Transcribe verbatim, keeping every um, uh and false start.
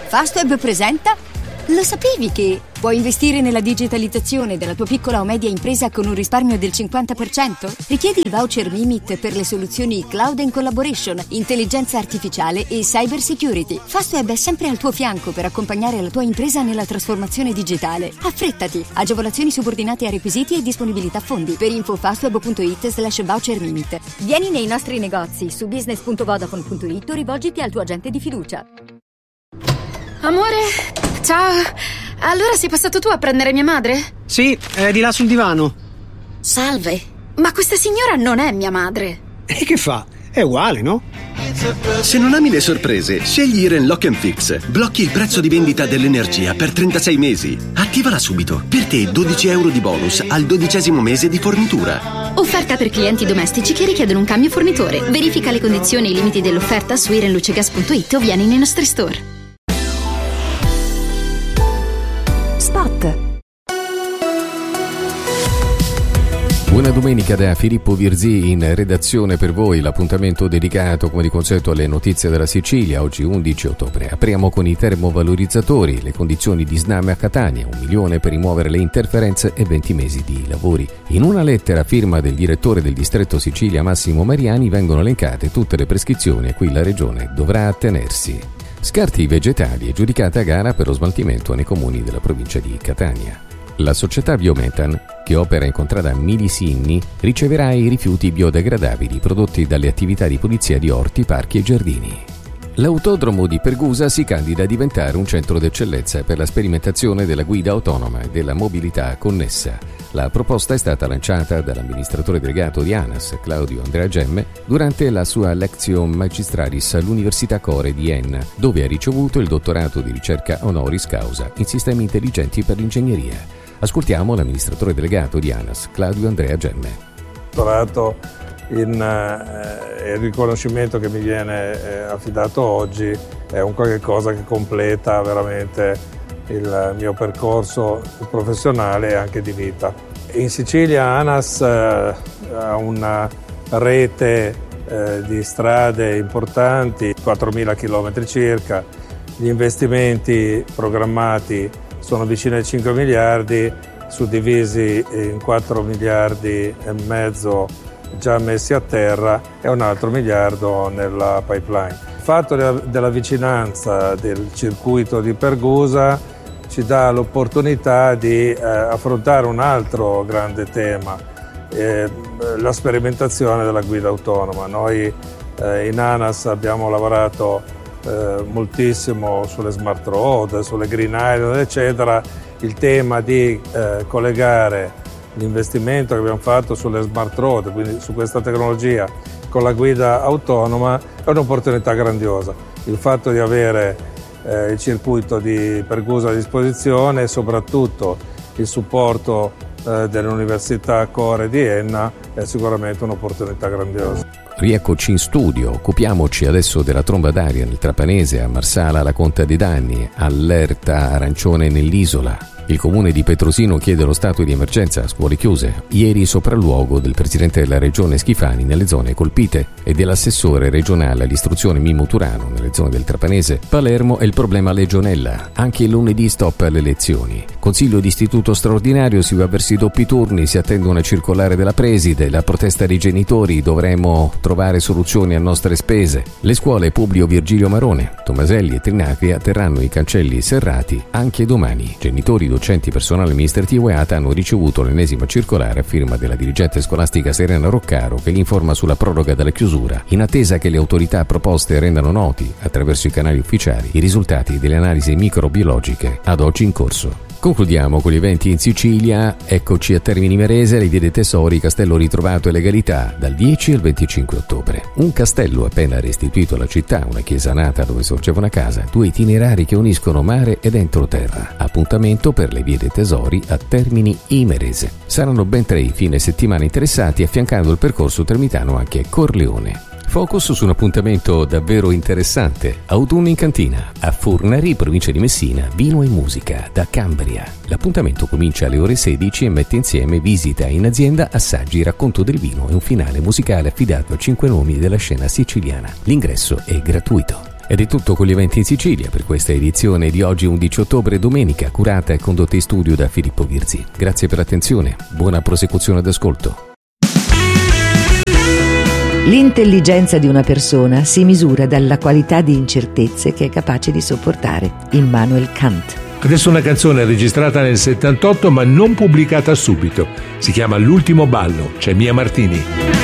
Fastweb presenta... Lo sapevi che puoi investire nella digitalizzazione della tua piccola o media impresa con un risparmio del cinquanta per cento? Richiedi il voucher Mimit per le soluzioni Cloud and Collaboration, intelligenza artificiale e cyber security. Fastweb è sempre al tuo fianco per accompagnare la tua impresa nella trasformazione digitale. Affrettati! Agevolazioni subordinate a requisiti e disponibilità fondi. Per info fastweb.it slash voucher Mimit. Vieni nei nostri negozi su business punto vodafone punto it o rivolgiti al tuo agente di fiducia. Amore... Ciao, allora sei passato tu a prendere mia madre? Sì, è di là sul divano. Salve, ma questa signora non è mia madre. E che fa? È uguale, no? Se non ami le sorprese, scegli Iren Lock and Fix. Blocchi il prezzo di vendita dell'energia per trentasei mesi. Attivala subito. Per te dodici euro di bonus al dodicesimo mese di fornitura. Offerta per clienti domestici che richiedono un cambio fornitore. Verifica le condizioni e i limiti dell'offerta su iren luce gas punto it o vieni nei nostri store. Spot. Buona domenica da Filippo Virzì in redazione per voi, l'appuntamento dedicato come di consueto alle notizie della Sicilia. Oggi undici ottobre. Apriamo con i termovalorizzatori, le condizioni di Snam a Catania, un milione per rimuovere le interferenze e venti mesi di lavori. In una lettera a firma del direttore del distretto Sicilia Massimo Mariani vengono elencate tutte le prescrizioni a cui la regione dovrà attenersi. Scarti vegetali è giudicata a gara per lo smaltimento nei comuni della provincia di Catania. La società Biometan, che opera in contrada Milisinni, riceverà i rifiuti biodegradabili prodotti dalle attività di pulizia di orti, parchi e giardini. L'autodromo di Pergusa si candida a diventare un centro d'eccellenza per la sperimentazione della guida autonoma e della mobilità connessa. La proposta è stata lanciata dall'amministratore delegato di ANAS, Claudio Andrea Gemme, durante la sua Lectio Magistralis all'Università Core di Enna, dove ha ricevuto il dottorato di ricerca honoris causa in sistemi intelligenti per l'ingegneria. Ascoltiamo l'amministratore delegato di ANAS, Claudio Andrea Gemme. Dottorato in eh, il riconoscimento che mi viene eh, affidato oggi è un qualche cosa che completa veramente il mio percorso professionale e anche di vita. In Sicilia ANAS eh, ha una rete eh, di strade importanti, quattromila chilometri circa, gli investimenti programmati sono vicino ai cinque miliardi, suddivisi in quattro miliardi e mezzo già messi a terra e un altro miliardo nella pipeline. Il fatto della, della vicinanza del circuito di Pergusa ci dà l'opportunità di eh, affrontare un altro grande tema, eh, la sperimentazione della guida autonoma. Noi eh, in ANAS abbiamo lavorato eh, moltissimo sulle smart road, sulle green island, eccetera. Il tema di eh, collegare l'investimento che abbiamo fatto sulle smart road, quindi su questa tecnologia con la guida autonoma, è un'opportunità grandiosa. Il fatto di avere eh, il circuito di Pergusa a disposizione e soprattutto il supporto eh, dell'Università Core di Enna è sicuramente un'opportunità grandiosa. Rieccoci in studio, occupiamoci adesso della tromba d'aria nel Trapanese, a Marsala la Conta dei Danni, allerta arancione nell'isola. Il comune di Petrosino chiede lo stato di emergenza a scuole chiuse. Ieri sopralluogo del presidente della regione Schifani nelle zone colpite e dell'assessore regionale all'istruzione Mimmo Turano nelle zone del Trapanese. Palermo è il problema legionella. Anche il lunedì stop alle lezioni. Consiglio di istituto straordinario, si va verso i doppi turni, si attende una circolare della preside, la protesta dei genitori, dovremo trovare soluzioni a nostre spese. Le scuole Publio Virgilio Marone, Tomaselli e Trinacria terranno i cancelli serrati anche domani. Genitori, docenti, personale amministrativo e A T A hanno ricevuto l'ennesima circolare a firma della dirigente scolastica Serena Roccaro che li informa sulla proroga della chiusura, in attesa che le autorità proposte rendano noti, attraverso i canali ufficiali, i risultati delle analisi microbiologiche ad oggi in corso. Concludiamo con gli eventi in Sicilia. Eccoci a Termini Imerese, le vie dei Tesori, castello ritrovato e legalità, dal dieci al venticinque ottobre. Un castello appena restituito alla città, una chiesa nata dove sorgeva una casa, due itinerari che uniscono mare ed entroterra. Appuntamento per le vie dei Tesori a Termini Imerese. Saranno ben tre i fine settimana interessati, affiancando il percorso termitano anche Corleone. Focus su un appuntamento davvero interessante. Autunno in cantina, a Fornari, provincia di Messina, vino e musica da Cambria. L'appuntamento comincia alle ore sedici e mette insieme visita in azienda, assaggi, racconto del vino e un finale musicale affidato a cinque nomi della scena siciliana. L'ingresso è gratuito. Ed è tutto con gli eventi in Sicilia per questa edizione di oggi undici ottobre, domenica, curata e condotta in studio da Filippo Virzi. Grazie per l'attenzione, buona prosecuzione d'ascolto. L'intelligenza di una persona si misura dalla qualità di incertezze che è capace di sopportare. Immanuel Kant. Adesso una canzone registrata nel settantotto ma non pubblicata subito. Si chiama L'ultimo ballo, c'è Mia Martini.